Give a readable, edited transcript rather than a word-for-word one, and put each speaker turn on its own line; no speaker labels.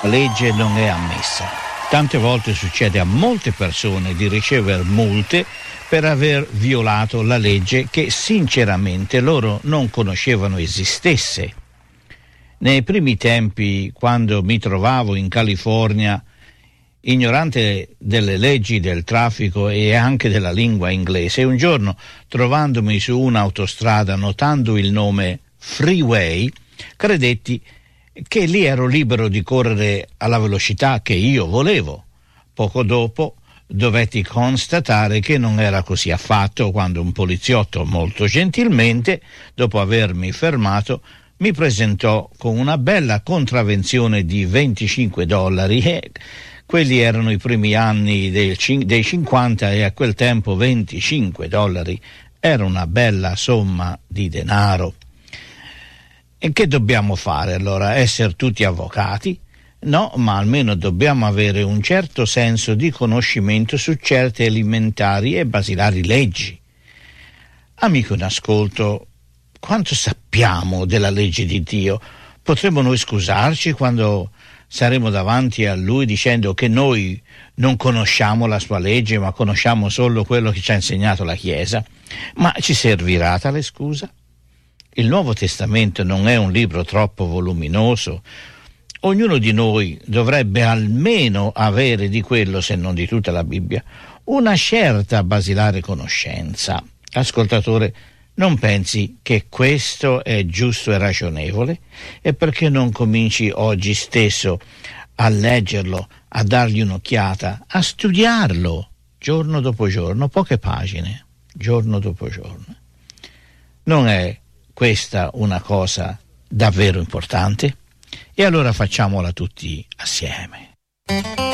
La legge non è ammessa. Tante volte succede a molte persone di ricevere multe per aver violato la legge che sinceramente loro non conoscevano esistesse. Nei primi tempi, quando mi trovavo in California, ignorante delle leggi del traffico e anche della lingua inglese, un giorno, trovandomi su un'autostrada, notando il nome Freeway, credetti che lì ero libero di correre alla velocità che io volevo. Poco dopo dovetti constatare che non era così affatto quando un poliziotto molto gentilmente, dopo avermi fermato, mi presentò con una bella contravvenzione di $25 e quelli erano i primi anni dei 50 e a quel tempo $25 era una bella somma di denaro. E che dobbiamo fare allora? Essere tutti avvocati? No, ma almeno dobbiamo avere un certo senso di conoscimento su certe elementari e basilari leggi. Amico in ascolto, quanto sappiamo della legge di Dio? Potremmo noi scusarci quando saremo davanti a Lui dicendo che noi non conosciamo la sua legge, ma conosciamo solo quello che ci ha insegnato la Chiesa? Ma ci servirà tale scusa? Il Nuovo Testamento non è un libro troppo voluminoso. Ognuno di noi dovrebbe almeno avere di quello, se non di tutta la Bibbia, una certa basilare conoscenza. Ascoltatore, non pensi che questo è giusto e ragionevole? E perché non cominci oggi stesso a leggerlo, a dargli un'occhiata, a studiarlo giorno dopo giorno, poche pagine, giorno dopo giorno? Non è questa una cosa davvero importante? E allora facciamola tutti assieme.